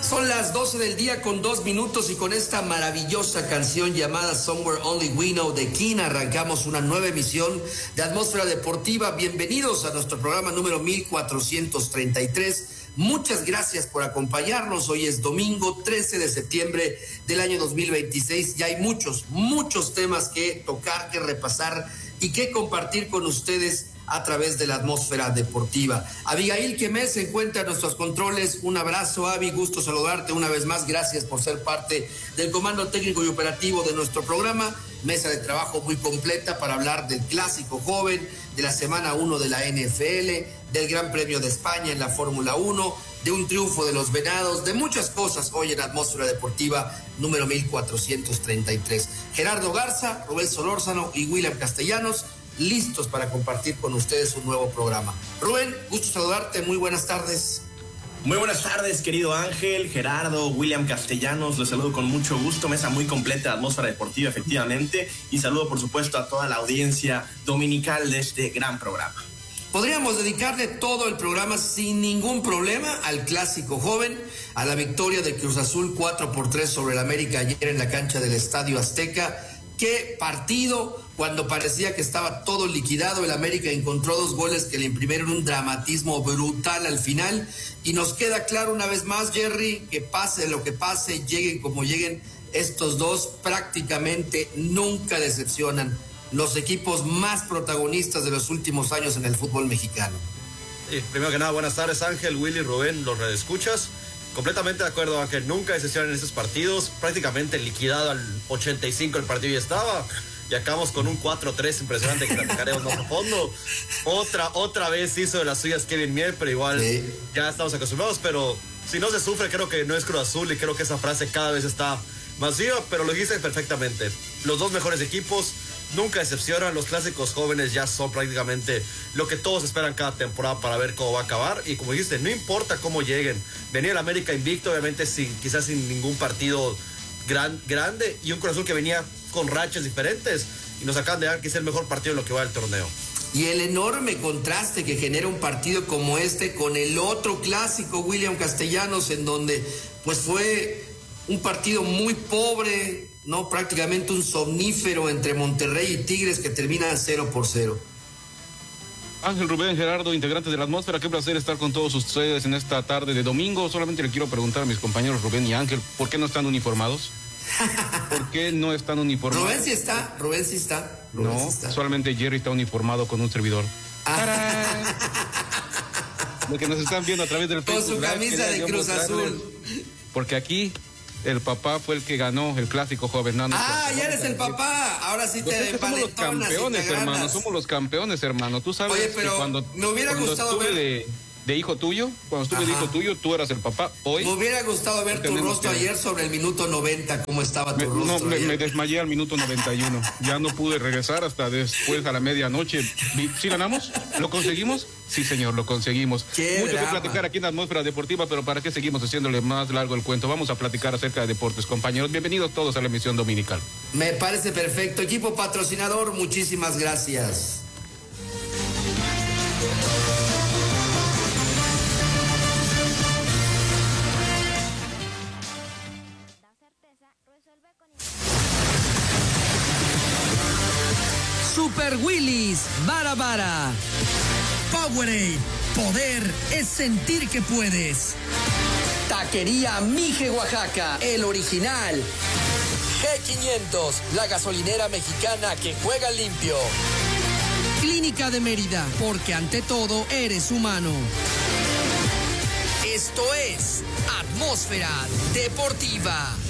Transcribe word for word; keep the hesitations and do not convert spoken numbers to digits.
Son las doce del día con dos minutos y con esta maravillosa canción llamada Somewhere Only We Know de King arrancamos una nueva emisión de Atmósfera Deportiva. Bienvenidos a nuestro programa número mil cuatrocientos treinta y tres. Muchas gracias por acompañarnos. Hoy es domingo trece de septiembre del año dos mil veintiséis. Ya hay muchos, muchos temas que tocar, que repasar y que compartir con ustedes a través de la Atmósfera Deportiva. Abigail Quemés se encuentra en nuestros controles. Un abrazo, Abi, gusto saludarte una vez más. Gracias por ser parte del comando técnico y operativo de nuestro programa. Mesa de trabajo muy completa para hablar del clásico joven, de la semana uno de la N F L, del Gran Premio de España en la Fórmula uno, de un triunfo de los Venados, de muchas cosas hoy en Atmósfera Deportiva número mil cuatrocientos treinta y tres. Gerardo Garza, Rubén Solórzano y William Castellanos, listos para compartir con ustedes un nuevo programa. Rubén, gusto saludarte, muy buenas tardes. Muy buenas tardes, querido Ángel, Gerardo, William Castellanos, los saludo con mucho gusto, mesa muy completa de Atmósfera Deportiva, efectivamente, y saludo por supuesto a toda la audiencia dominical de este gran programa. Podríamos dedicarle todo el programa sin ningún problema al clásico joven, a la victoria de Cruz Azul cuatro por tres sobre el América ayer en la cancha del Estadio Azteca. Qué partido, cuando parecía que estaba todo liquidado, el América encontró dos goles que le imprimieron un dramatismo brutal al final, y nos queda claro una vez más, Jerry, que pase lo que pase, lleguen como lleguen, estos dos prácticamente nunca decepcionan, los equipos más protagonistas de los últimos años en el fútbol mexicano. Sí, primero que nada, buenas tardes, Ángel, Willy, Rubén, los redescuchas. Completamente de acuerdo, Ángel, nunca decepcionan en esos partidos, prácticamente liquidado al ochenta y cinco el partido ya estaba, y acabamos con un cuatro tres impresionante que platicaremos más a fondo. Otra, otra vez hizo de las suyas Kevin Mier, pero igual sí, ya estamos acostumbrados, pero si no se sufre, creo que no es Cruz Azul, y creo que esa frase cada vez está más viva, pero lo dicen perfectamente. Los dos mejores equipos nunca decepcionan, los clásicos jóvenes ya son prácticamente lo que todos esperan cada temporada para ver cómo va a acabar, y como dijiste, no importa cómo lleguen, venía el América invicto, obviamente sin, quizás sin ningún partido gran, grande, y un Cruz Azul que venía con rachas diferentes, y nos acaban de dar que es el mejor partido en lo que va del torneo. Y el enorme contraste que genera un partido como este con el otro clásico, William Castellanos, en donde pues fue un partido muy pobre, no, prácticamente un somnífero entre Monterrey y Tigres que termina cero por cero. Ángel, Rubén, Gerardo, integrantes de la Atmósfera, qué placer estar con todos ustedes en esta tarde de domingo. Solamente le quiero preguntar a mis compañeros Rubén y Ángel, ¿por qué no están uniformados? ¿Por qué no están uniformados? Rubén sí está, Rubén sí está. Rubén no, sí está. Solamente Jerry está uniformado con un servidor. Lo que nos están viendo a través del Facebook. Con su camisa de Cruz Azul. Porque aquí el papá fue el que ganó el clásico joven. No, no, ah, no, ya eres el papá. Ahora sí te pues somos los campeones, hermano. Somos los campeones, hermano. Tú sabes. Oye, pero que cuando, me hubiera cuando gustado ver de, de hijo tuyo, cuando estuve Ajá. de hijo tuyo, tú eras el papá. Hoy me hubiera gustado ver tu rostro que... ayer sobre el minuto noventa, cómo estaba tu me, rostro. No, me, me desmayé al minuto noventa y uno. Ya no pude regresar hasta después a la medianoche. ¿Sí ganamos? ¿Lo conseguimos? Sí, señor, lo conseguimos. Qué Mucho drama. que platicar aquí en la Atmósfera Deportiva, pero ¿para qué seguimos haciéndole más largo el cuento? Vamos a platicar acerca de deportes, compañeros. Bienvenidos todos a la emisión dominical. Me parece perfecto. Equipo patrocinador, muchísimas gracias. Super Willys, Bara Bara. Powerade, poder es sentir que puedes. Taquería Mije Oaxaca, el original. G quinientos, la gasolinera mexicana que juega limpio. Clínica de Mérida, porque ante todo eres humano. Esto es Atmósfera Deportiva.